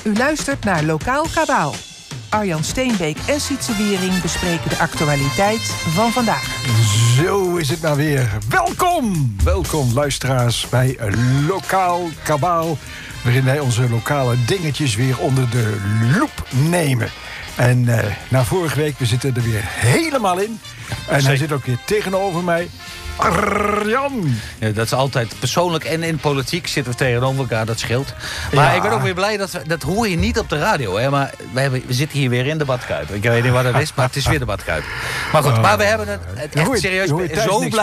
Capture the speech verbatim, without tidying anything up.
U luistert naar Lokaal Kabaal. Arjan Steenbeek en Sietse Wiering bespreken de actualiteit van vandaag. Zo is het nou weer. Welkom, welkom luisteraars bij Lokaal Kabaal, waarin wij onze lokale dingetjes weer onder de loep nemen. En uh, na vorige week, we zitten er weer helemaal in. En hij zit ook weer tegenover mij. Arjan! Ja, dat is altijd persoonlijk en in politiek zitten we tegenover elkaar, dat scheelt. Maar ja. Ik ben ook weer blij, dat we, dat hoor je niet op de radio. Hè, maar we, hebben, we zitten hier weer in de badkuip. Ik weet niet wat het is, maar het is weer de badkuip. Maar goed, maar we hebben het, het echt serieus zo blij.